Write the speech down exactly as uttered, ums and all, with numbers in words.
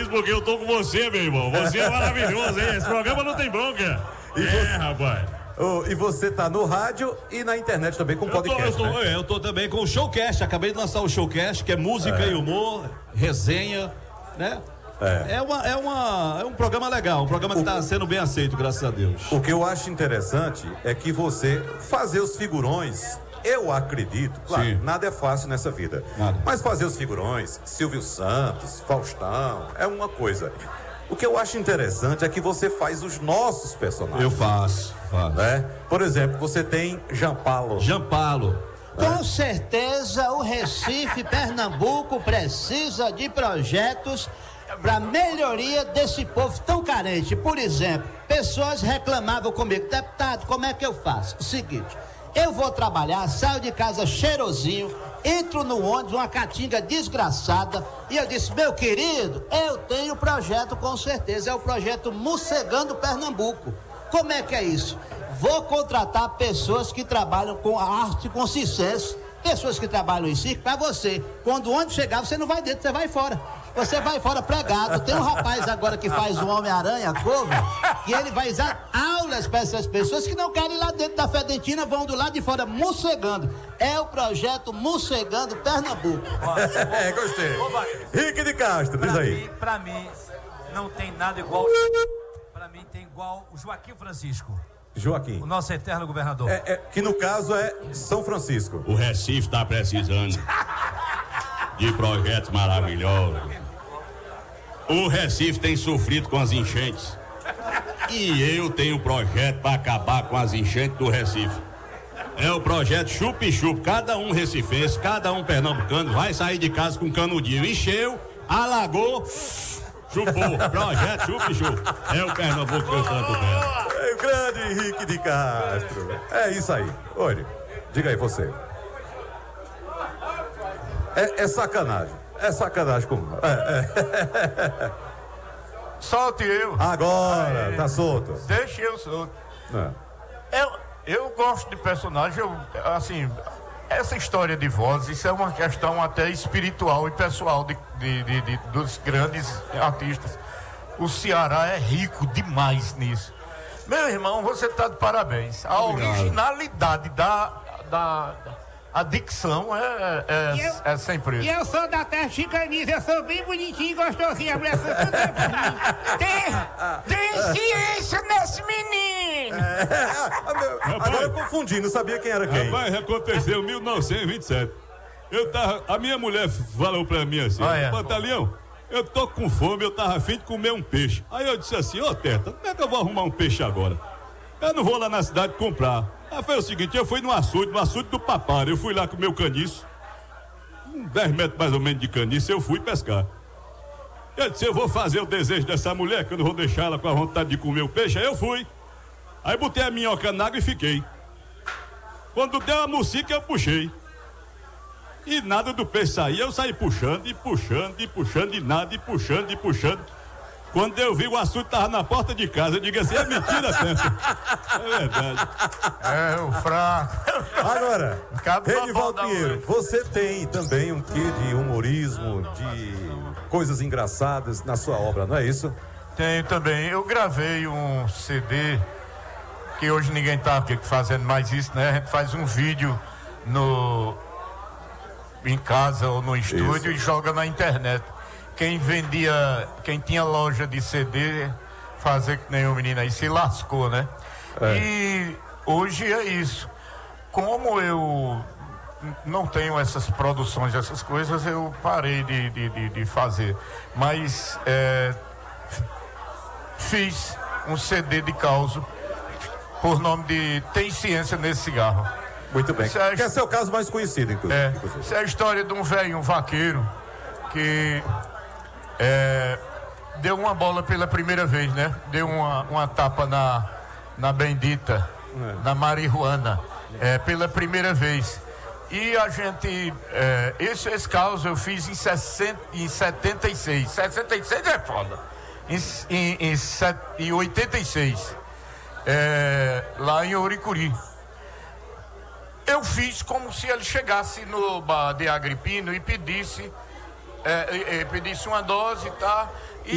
feliz porque eu tô com você, meu irmão. Você é maravilhoso, hein? Esse programa não tem bronca. E é, você... rapaz. Oh, e você tá no rádio e na internet também com podcast, eu tô, eu tô, né? eu tô também com o Showcast, acabei de lançar o Showcast, que é música é. e humor, resenha, né? É, é, uma, é, uma, é um programa legal, um programa que está sendo bem aceito, graças a Deus. O que eu acho interessante é que você fazer os figurões, eu acredito, claro, Sim. nada é fácil nessa vida, nada. Mas fazer os figurões, Silvio Santos, Faustão, é uma coisa. O que eu acho interessante é que você faz os nossos personagens. Eu faço, faço. Né? Por exemplo, você tem Jean Paulo. Jean Paulo. Com certeza o Recife, Pernambuco precisa de projetos para melhoria desse povo tão carente. Por exemplo, pessoas reclamavam comigo: deputado, como é que eu faço? O seguinte, eu vou trabalhar, saio de casa cheirosinho, entro no ônibus, uma caatinga desgraçada, e eu disse: meu querido, eu tenho projeto com certeza, é o projeto Mocegando Pernambuco. Como é que é isso? Vou contratar pessoas que trabalham com a arte, com sucesso, pessoas que trabalham em circo, para você, quando o ônibus chegar, você não vai dentro, você vai fora. Você vai fora pregado. Tem um rapaz agora que faz o Homem-Aranha, cover, que ele vai dar aulas para essas pessoas que não querem ir lá dentro da Fedentina, vão do lado de fora mocegando. É o projeto Mocegando Pernambuco. É, gostei. Rick de Castro, diz aí. Mim, pra mim, não tem nada igual. Pra mim, tem igual o Joaquim Francisco. Joaquim. O nosso eterno governador. É, é, que no caso é São Francisco. O Recife está precisando de projetos maravilhosos. O Recife tem sofrido com as enchentes. E eu tenho um projeto para acabar com as enchentes do Recife. É o projeto Chup-Chup. Cada um recifense, cada um pernambucano vai sair de casa com um canudinho. Encheu, alagou, chupou. Projeto Chup-Chup. É o Pernambuco que eu tanto quero. É o grande Henrique de Castro. É isso aí. Olha, diga aí você. É, é sacanagem. É sacanagem como. É, é. Solte eu. Agora, tá solto. Deixa eu solto. É. Eu, eu gosto de personagem, eu, assim, essa história de vozes, isso é uma questão até espiritual e pessoal de, de, de, de, dos grandes artistas. O Ceará é rico demais nisso. Meu irmão, você tá de parabéns. A Obrigado. originalidade da, da, a dicção é, é, eu, é sem preço. E eu sou da terra chicanisa, eu sou bem bonitinho e gostosinho. A mulher tem, tem ciência nesse menino. É, agora eu confundi, não sabia quem era quem. Rapaz, aconteceu em mil novecentos e vinte e sete. Eu tava, a minha mulher falou pra mim assim: ah, é. Pantaleão, eu tô com fome, eu tava afim de comer um peixe. Aí eu disse assim: ô Teta, como é que eu vou arrumar um peixe agora? Eu não vou lá na cidade comprar. Aí foi o seguinte, eu fui no açude, no açude do Papara. Eu fui lá com o meu caniço, dez metros mais ou menos de caniço, eu fui pescar. Eu disse: eu vou fazer o desejo dessa mulher, que eu não vou deixar ela com a vontade de comer o peixe. Aí eu fui. Aí botei a minhoca na água e fiquei. Quando deu a mucica, eu puxei. E nada do peixe sair, eu saí puxando, e puxando, e puxando, e nada, e puxando, e puxando. Quando eu vi, o açude tava na porta de casa. Eu digo assim: é mentira, Teta. É verdade. É, o fraco. Agora, Renivaldo Pinheiro, você tem também um quê de humorismo, de coisas engraçadas na sua obra, não é isso? Tenho também. Eu gravei um C D, que hoje ninguém tá fazendo mais isso, né? A gente faz um vídeo no, em casa ou no estúdio isso. E joga na internet. Quem vendia, quem tinha loja de C D, fazer que nem o menino aí, se lascou, né? É. E hoje é isso. Como eu não tenho essas produções, essas coisas, eu parei de, de, de, de fazer. Mas é, fiz um C D de causo por nome de Tem Ciência Nesse Cigarro. Muito bem. É, que é seu caso mais conhecido, inclusive. É, isso é a história de um velho, um vaqueiro, que é, deu uma bola pela primeira vez, né? Deu uma, uma tapa na, na bendita, é. na marihuana, é, pela primeira vez. E a gente, é, esse, esse caso eu fiz em, sessenta, em setenta e seis. sessenta e seis é foda. Em, em, em, em oitenta e seis, é, lá em Ouricuri. Eu fiz como se ele chegasse no bar de Agripino e pedisse, é, é, pedisse uma dose, tá? E